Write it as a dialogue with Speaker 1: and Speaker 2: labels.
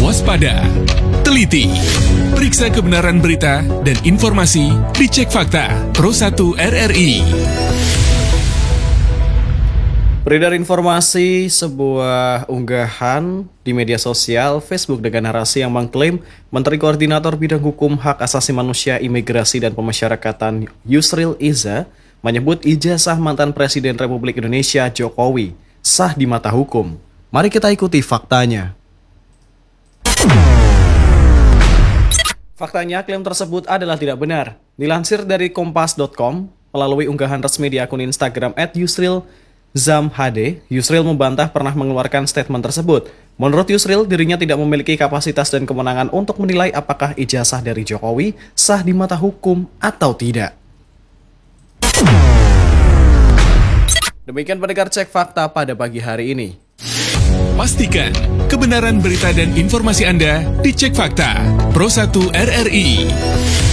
Speaker 1: waspada, teliti, periksa kebenaran berita dan informasi, dicek fakta, Pro 1 RRI.
Speaker 2: Beredar informasi sebuah unggahan di media sosial Facebook dengan narasi yang mengklaim Menteri Koordinator Bidang Hukum, Hak Asasi Manusia, Imigrasi dan Pemasyarakatan Yusril Iza menyebut ijazah mantan Presiden Republik Indonesia Jokowi sah di mata hukum. Mari kita ikuti faktanya. Faktanya, klaim tersebut adalah tidak benar. Dilansir dari kompas.com melalui unggahan resmi di akun Instagram @YusrilZamHD, Yusril membantah pernah mengeluarkan statement tersebut. Menurut Yusril, dirinya tidak memiliki kapasitas dan kewenangan untuk menilai apakah ijazah dari Jokowi sah di mata hukum atau tidak. Demikian pendengar Cek Fakta pada pagi hari ini.
Speaker 1: Pastikan kebenaran berita dan informasi Anda dicek fakta, Pro 1 RRI.